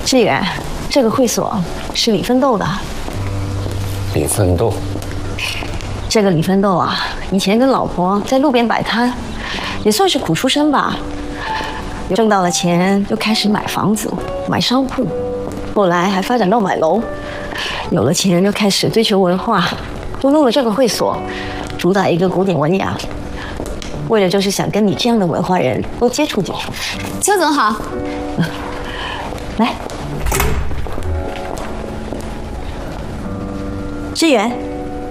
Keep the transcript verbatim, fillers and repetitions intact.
志远，这个会所是李奋斗的。 李奋斗， 这个李奋斗啊，以前跟老婆在路边摆摊，也算是苦出身吧。挣到了钱，就开始买房子、买商铺，后来还发展到买楼。有了钱，就开始追求文化，就弄了这个会所，主打一个古典文雅。为了就是想跟你这样的文化人多接触接触。 邱总好， 来。志远。